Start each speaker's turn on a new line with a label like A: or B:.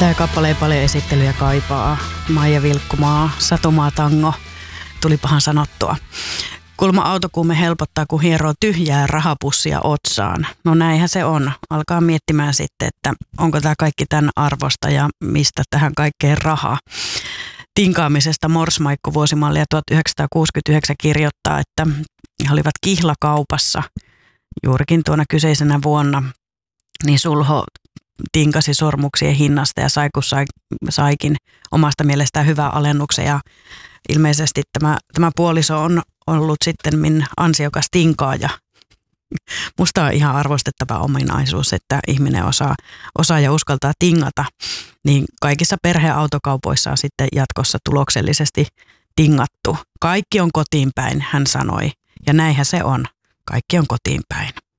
A: Tämä kappale ei paljon esittelyjä kaipaa. Maija Vilkkumaa, Satumaa tango, tulipahan sanottua. Kulma autokuume helpottaa, kun hieroo tyhjää rahapussia otsaan. No näinhän se on. Alkaa miettimään sitten, että onko tämä kaikki tämän arvosta ja mistä tähän kaikkeen rahaa. Tinkaamisesta Morsmaikko vuosimallia 1969 kirjoittaa, että he olivat kihlakaupassa juurikin tuona kyseisenä vuonna, niin Sulho tinkasi sormuksien hinnasta ja saikin omasta mielestään hyvää alennuksen. Ja ilmeisesti tämä puoliso on ollut sitten ansiokas tinkaaja. Musta on ihan arvostettava ominaisuus, että ihminen osaa ja uskaltaa tingata. Niin kaikissa perheautokaupoissa on sitten jatkossa tuloksellisesti tingattu. Kaikki on kotiin päin, hän sanoi. Ja näinhän se on. Kaikki on kotiin päin.